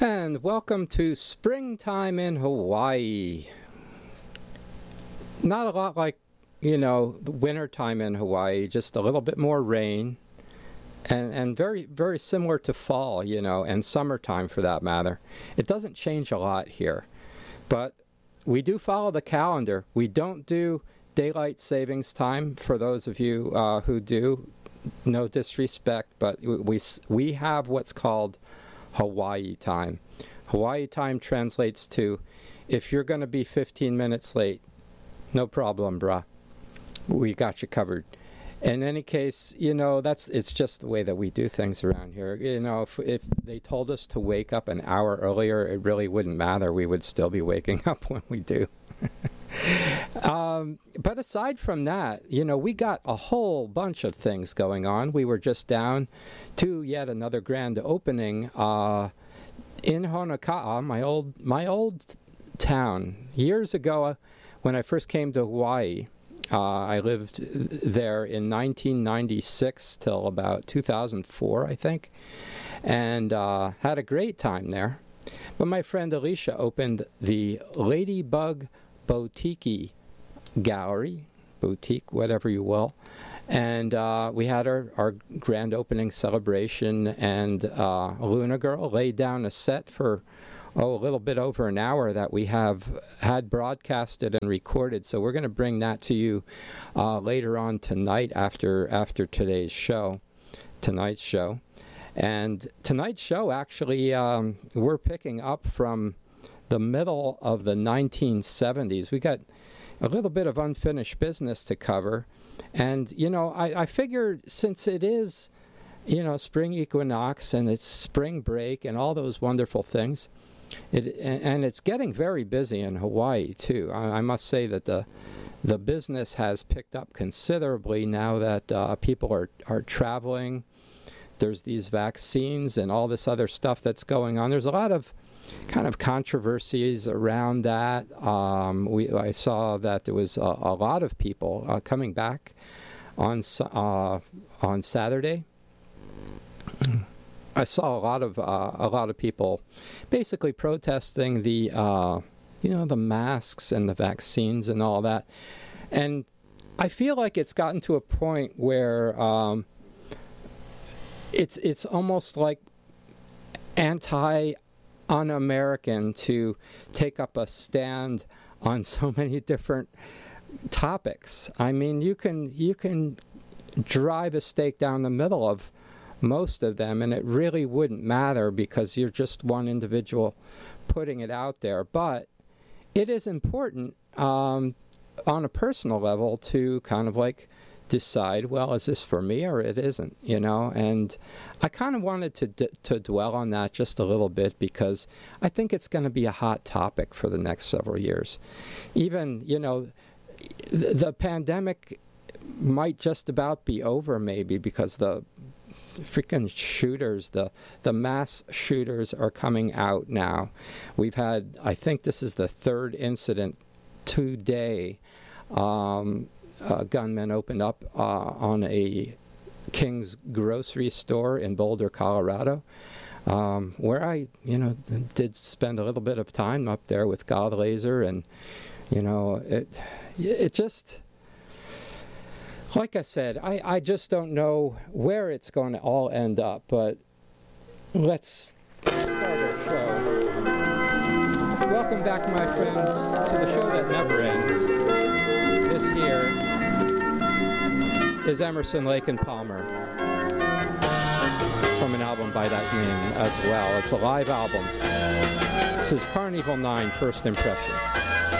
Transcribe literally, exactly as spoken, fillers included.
And welcome to springtime in Hawaii. Not a lot like, you know, the wintertime in Hawaii, just a little bit more rain. And, and very, very similar to fall, you know, and summertime for that matter. It doesn't change a lot here. But we do follow the calendar. We don't do daylight savings time, for those of you uh, who do. No disrespect, but we, we have what's called Hawaii time. Hawaii time translates to, if you're going to be fifteen minutes late, no problem, bruh. We got you covered. In any case, you know, that's it's just the way that we do things around here. You know, if, if they told us to wake up an hour earlier, it really wouldn't matter. We would still be waking up when we do. um, but aside from that, you know, we got a whole bunch of things going on. We were just down to yet another grand opening uh, in Honoka'a, my old my old town. Years ago, when I first came to Hawaii, uh, I lived there in nineteen ninety-six till about two thousand four, I think, and uh, had a great time there. But my friend Alicia opened the Ladybug Boutique Gallery, boutique, whatever you will. And uh, we had our, our grand opening celebration, and uh, Luna Girl laid down a set for, oh, a little bit over an hour that we have had broadcasted and recorded. So we're going to bring that to you uh, later on tonight after after today's show, tonight's show. And tonight's show, actually, um, we're picking up from the middle of the nineteen seventies. We got a little bit of unfinished business to cover. And, you know, I, I figured since it is, you know, spring equinox and it's spring break and all those wonderful things, it and, and it's getting very busy in Hawaii, too. I, I must say that the the business has picked up considerably now that uh, people are, are traveling. There's these vaccines and all this other stuff that's going on. There's a lot of kind of controversies around that. Um, we I saw that there was a, a lot of people uh, coming back on uh, on Saturday. I saw a lot of uh, a lot of people basically protesting the uh, you know the masks and the vaccines and all that, and I feel like it's gotten to a point where um, it's it's almost like anti un-American to take up a stand on so many different topics. I mean, you can you can drive a stake down the middle of most of them, and it really wouldn't matter because you're just one individual putting it out there. But it is important um, on a personal level to kind of like decide, well, is this for me or it isn't, you know? And I kind of wanted to d- to dwell on that just a little bit because I think it's going to be a hot topic for the next several years. Even, you know, th- the pandemic might just about be over maybe because the freaking shooters, the, the mass shooters are coming out now. We've had, I think this is the third incident today. Um, Uh, gunmen opened up uh, on a King's grocery store in Boulder, Colorado, um, where I, you know, did spend a little bit of time up there with God Laser, and, you know, it, it just, like I said, I, I just don't know where it's going to all end up, but let's start our show. Welcome back, my friends, to the show that never ends. This here is Emerson, Lake and Palmer from an album by that name as well. It's a live album. This is Carnival nine, First Impression.